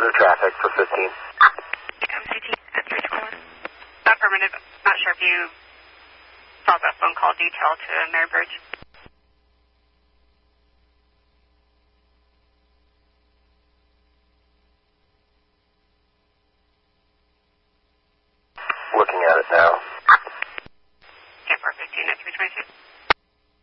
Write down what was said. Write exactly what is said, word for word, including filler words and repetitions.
monitor traffic for fifteen. M C T at three twenty-one. Affirmative. Not sure if you saw that phone call detail to Mary Bridge.